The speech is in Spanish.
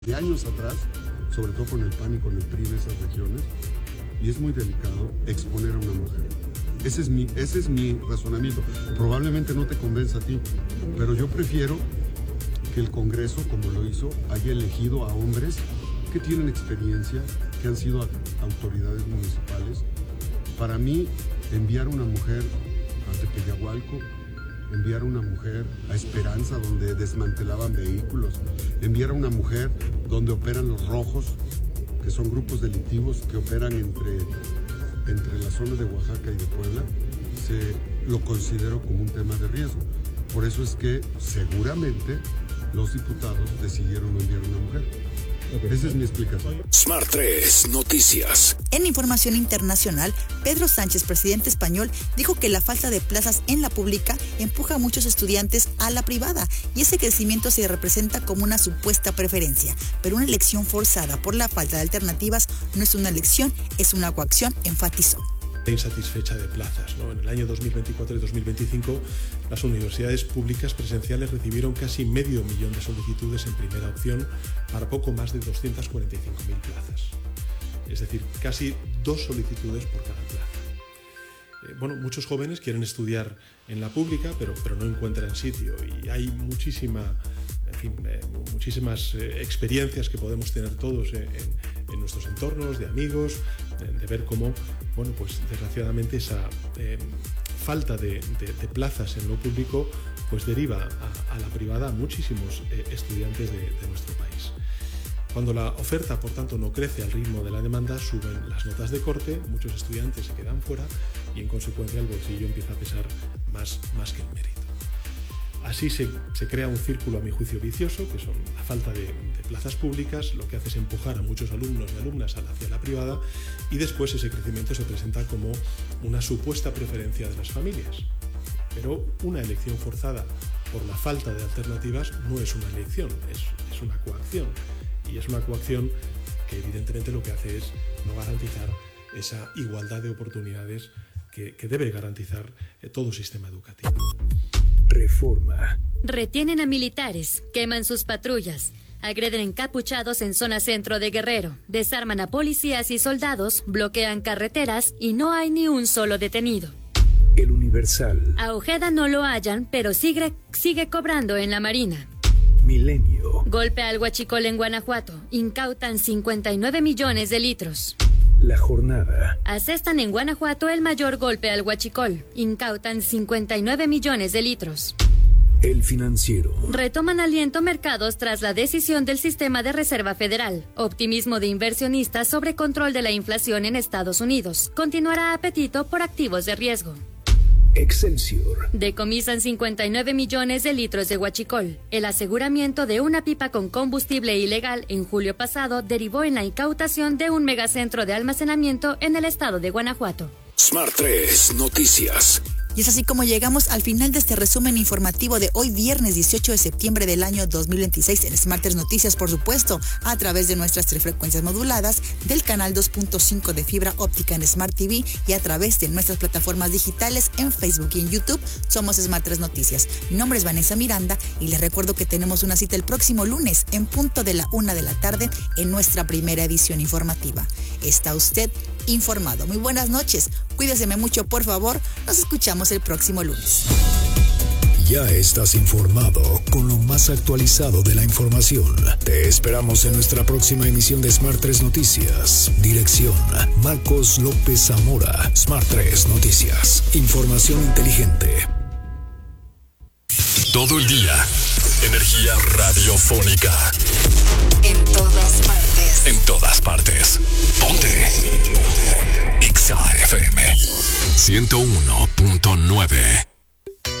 de años atrás, sobre todo con el PAN y con el PRI en esas regiones, y es muy delicado exponer a una mujer. Ese es mi razonamiento. Probablemente no te convenza a ti, pero yo prefiero que el Congreso, como lo hizo, haya elegido a hombres que tienen experiencia, que han sido autoridades municipales. Para mí, enviar a una mujer a Tepeyahualco, enviar a una mujer a Esperanza, donde desmantelaban vehículos, enviar a una mujer donde operan los rojos, que son grupos delictivos que operan entre la zona de Oaxaca y de Puebla, lo considero como un tema de riesgo. Por eso es que seguramente los diputados decidieron enviar a una mujer. Esa es mi explicación. Smart 3 Noticias. En información internacional, Pedro Sánchez, presidente español, dijo que la falta de plazas en la pública empuja a muchos estudiantes a la privada y ese crecimiento se representa como una supuesta preferencia. Pero una elección forzada por la falta de alternativas no es una elección, es una coacción, enfatizó. Insatisfecha de plazas, ¿no? En el año 2024 y 2025, las universidades públicas presenciales recibieron casi 500.000 de solicitudes en primera opción para poco más de 245.000 plazas. Es decir, casi 2 solicitudes por cada plaza. Muchos jóvenes quieren estudiar en la pública, pero no encuentran sitio y hay muchísimas experiencias que podemos tener todos en nuestros entornos, de amigos, de ver cómo, desgraciadamente esa falta de plazas en lo público pues deriva a la privada a muchísimos estudiantes de nuestro país. Cuando la oferta, por tanto, no crece al ritmo de la demanda, suben las notas de corte, muchos estudiantes se quedan fuera y en consecuencia el bolsillo empieza a pesar más que el mérito. Así se crea un círculo, a mi juicio, vicioso, que son la falta de plazas públicas, lo que hace es empujar a muchos alumnos y alumnas hacia la privada y después ese crecimiento se presenta como una supuesta preferencia de las familias. Pero una elección forzada por la falta de alternativas no es una elección, es una coacción. Y es una coacción que evidentemente lo que hace es no garantizar esa igualdad de oportunidades que debe garantizar todo sistema educativo. Reforma. Retienen a militares, queman sus patrullas, agreden encapuchados en zona centro de Guerrero, desarman a policías y soldados, bloquean carreteras y no hay ni un solo detenido. El Universal. A Ojeda no lo hallan, pero sigue cobrando en la Marina. Milenio. Golpe al huachicol en Guanajuato. Incautan 59 millones de litros. La Jornada. Asestan en Guanajuato el mayor golpe al huachicol. Incautan 59 millones de litros. El Financiero. Retoman aliento mercados tras la decisión del Sistema de Reserva Federal. Optimismo de inversionistas sobre control de la inflación en Estados Unidos. Continuará apetito por activos de riesgo. Excelsior. Decomisan 59 millones de litros de huachicol. El aseguramiento de una pipa con combustible ilegal en julio pasado derivó en la incautación de un megacentro de almacenamiento en el estado de Guanajuato. Smart 3 Noticias. Y es así como llegamos al final de este resumen informativo de hoy viernes 18 de septiembre del año 2026 en Smart 3 Noticias, por supuesto, a través de nuestras 3 frecuencias moduladas, del canal 2.5 de fibra óptica en Smart TV y a través de nuestras plataformas digitales en Facebook y en YouTube. Somos Smart 3 Noticias. Mi nombre es Vanessa Miranda y les recuerdo que tenemos una cita el próximo lunes en punto de la 1 de la tarde en nuestra primera edición informativa. Está usted informado. Muy buenas noches. Cuídeseme mucho, por favor. Nos escuchamos el próximo lunes. Ya estás informado con lo más actualizado de la información. Te esperamos en nuestra próxima emisión de Smart 3 Noticias. Dirección: Marcos López Zamora. Smart 3 Noticias. Información inteligente. Todo el día. Energía radiofónica. En todas partes. En todas partes. Ponte. XAFM 101.9.